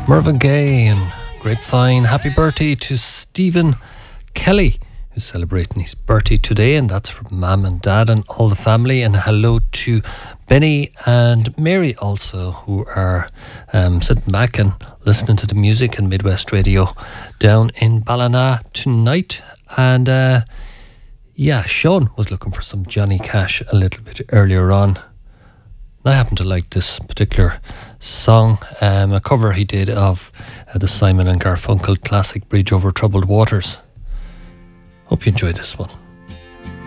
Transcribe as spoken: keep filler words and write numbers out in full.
Mervyn Gaye and Grapevine. Happy birthday to Stephen Kelly, who's celebrating his birthday today, and that's from Mum and Dad and all the family. And hello to Benny and Mary also, who are um, sitting back and listening to the music in Midwest Radio down in Ballina tonight. And uh, yeah, Sean was looking for some Johnny Cash a little bit earlier on. I happen to like this particular song, um, a cover he did of uh, the Simon and Garfunkel classic Bridge Over Troubled Waters. Hope you enjoy this one.